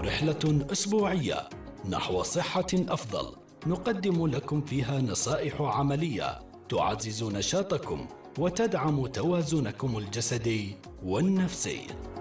رحلة أسبوعية نحو صحة أفضل، نقدم لكم فيها نصائح عملية تعزز نشاطكم وتدعم توازنكم الجسدي والنفسي.